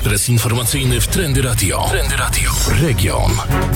Ekspres informacyjny w Trendy Radio. Trendy Radio. Region.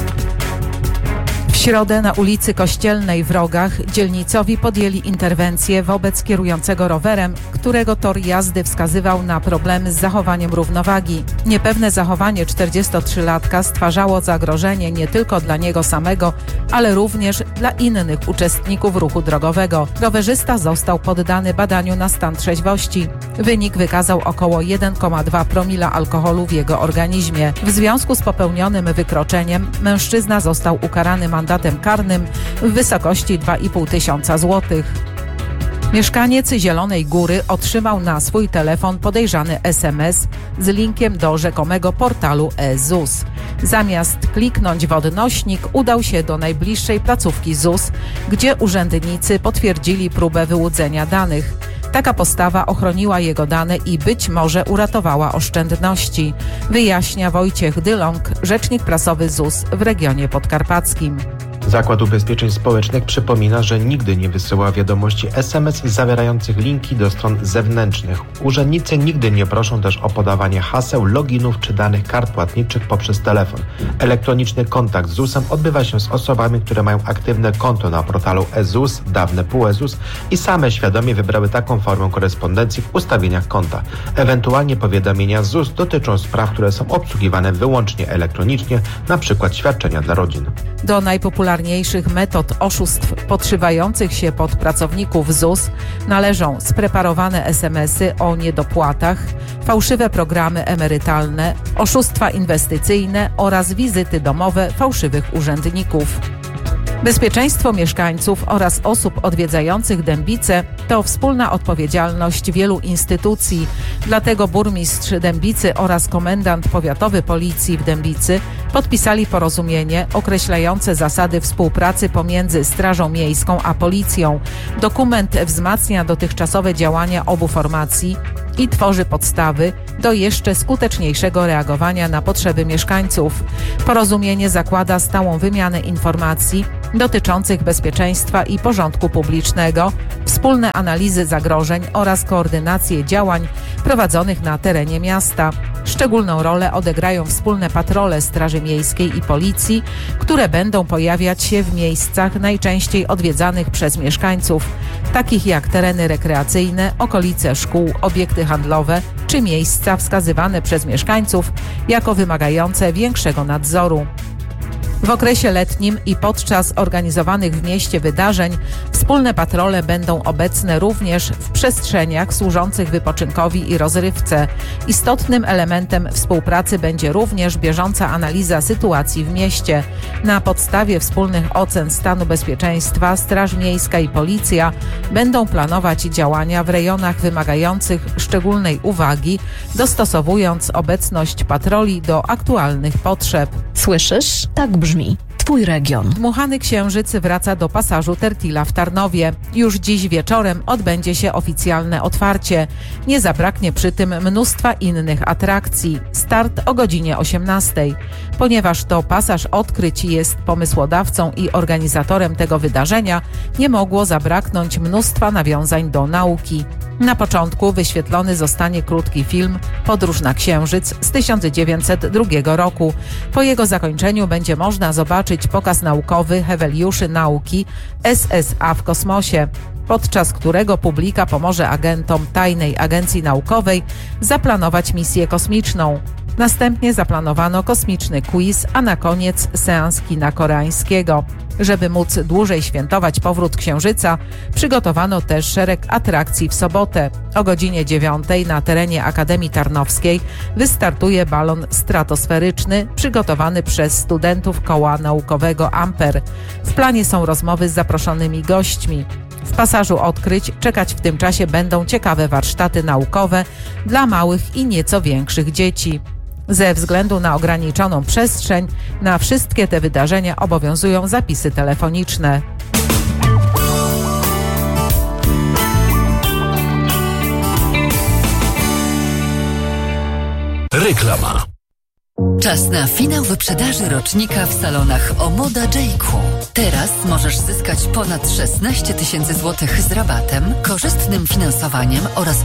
W środę na ulicy Kościelnej w Rogach dzielnicowi podjęli interwencję wobec kierującego rowerem, którego tor jazdy wskazywał na problemy z zachowaniem równowagi. Niepewne zachowanie 43-latka stwarzało zagrożenie nie tylko dla niego samego, ale również dla innych uczestników ruchu drogowego. Rowerzysta został poddany badaniu na stan trzeźwości. Wynik wykazał około 1,2 promila alkoholu w jego organizmie. W związku z popełnionym wykroczeniem mężczyzna został ukarany mandatem karnym w wysokości 2,5 tysiąca złotych. Mieszkaniec Zielonej Góry otrzymał na swój telefon podejrzany SMS z linkiem do rzekomego portalu e-ZUS. Zamiast kliknąć w odnośnik, udał się do najbliższej placówki ZUS, gdzie urzędnicy potwierdzili próbę wyłudzenia danych. Taka postawa ochroniła jego dane i być może uratowała oszczędności, wyjaśnia Wojciech Dylong, rzecznik prasowy ZUS w regionie podkarpackim. Zakład Ubezpieczeń Społecznych przypomina, że nigdy nie wysyła wiadomości SMS zawierających linki do stron zewnętrznych. Urzędnicy nigdy nie proszą też o podawanie haseł, loginów czy danych kart płatniczych poprzez telefon. Elektroniczny kontakt z ZUS-em odbywa się z osobami, które mają aktywne konto na portalu e-ZUS, dawne PUE-ZUS i same świadomie wybrały taką formę korespondencji w ustawieniach konta. Ewentualnie powiadomienia z ZUS dotyczą spraw, które są obsługiwane wyłącznie elektronicznie, np. świadczenia dla rodzin. Do najpopularniejszych metod oszustw podszywających się pod pracowników ZUS należą spreparowane SMS-y o niedopłatach, fałszywe programy emerytalne, oszustwa inwestycyjne oraz wizyty domowe fałszywych urzędników. Bezpieczeństwo mieszkańców oraz osób odwiedzających Dębice to wspólna odpowiedzialność wielu instytucji. Dlatego burmistrz Dębicy oraz komendant powiatowy policji w Dębicy podpisali porozumienie określające zasady współpracy pomiędzy Strażą Miejską a Policją. Dokument wzmacnia dotychczasowe działania obu formacji i tworzy podstawy do jeszcze skuteczniejszego reagowania na potrzeby mieszkańców. Porozumienie zakłada stałą wymianę informacji dotyczących bezpieczeństwa i porządku publicznego, wspólne analizy zagrożeń oraz koordynację działań prowadzonych na terenie miasta. Szczególną rolę odegrają wspólne patrole Straży Miejskiej i Policji, które będą pojawiać się w miejscach najczęściej odwiedzanych przez mieszkańców, takich jak tereny rekreacyjne, okolice szkół, obiekty handlowe czy miejsca wskazywane przez mieszkańców jako wymagające większego nadzoru. W okresie letnim i podczas organizowanych w mieście wydarzeń wspólne patrole będą obecne również w przestrzeniach służących wypoczynkowi i rozrywce. Istotnym elementem współpracy będzie również bieżąca analiza sytuacji w mieście. Na podstawie wspólnych ocen stanu bezpieczeństwa Straż Miejska i Policja będą planować działania w rejonach wymagających szczególnej uwagi, dostosowując obecność patroli do aktualnych potrzeb. Słyszysz? Tak brzmi Twój region. Dmuchany Księżyc wraca do pasażu Tertila w Tarnowie. Już dziś wieczorem odbędzie się oficjalne otwarcie. Nie zabraknie przy tym mnóstwa innych atrakcji. Start o godzinie 18. Ponieważ to pasaż odkryć jest pomysłodawcą i organizatorem tego wydarzenia, nie mogło zabraknąć mnóstwa nawiązań do nauki. Na początku wyświetlony zostanie krótki film Podróż na Księżyc z 1902 roku. Po jego zakończeniu będzie można zobaczyć pokaz naukowy Heweliuszy Nauki SSA w kosmosie, podczas którego publika pomoże agentom Tajnej Agencji Naukowej zaplanować misję kosmiczną. Następnie zaplanowano kosmiczny quiz, a na koniec seans kina koreańskiego. Żeby móc dłużej świętować powrót Księżyca, przygotowano też szereg atrakcji w sobotę. O godzinie 9 na terenie Akademii Tarnowskiej wystartuje balon stratosferyczny przygotowany przez studentów Koła Naukowego Amper. W planie są rozmowy z zaproszonymi gośćmi. W pasażu odkryć czekać w tym czasie będą ciekawe warsztaty naukowe dla małych i nieco większych dzieci. Ze względu na ograniczoną przestrzeń, na wszystkie te wydarzenia obowiązują zapisy telefoniczne. Reklama. Czas na finał wyprzedaży rocznika w salonach Omoda J.Crew. Teraz możesz zyskać ponad 16 000 złotych z rabatem, korzystnym finansowaniem oraz